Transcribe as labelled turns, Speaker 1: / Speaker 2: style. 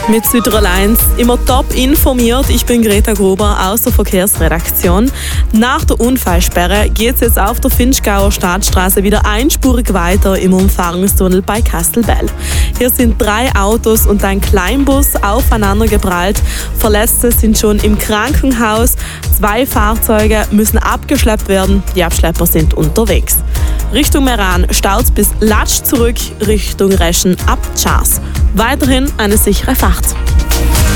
Speaker 1: Mit Südtirol 1 immer top informiert. Ich bin Greta Gruber aus der Verkehrsredaktion. Nach der Unfallsperre geht es jetzt auf der Vinschgauer Staatsstraße wieder einspurig weiter im Umfahrungstunnel bei Kastelbell. Hier sind 3 Autos und ein Kleinbus aufeinander geprallt. Verletzte sind schon im Krankenhaus. 2 Fahrzeuge müssen abgeschleppt werden. Die Abschlepper sind unterwegs. Richtung Meran staut bis Latsch zurück, Richtung Reschen ab Tschars. Weiterhin eine sichere Fahrt.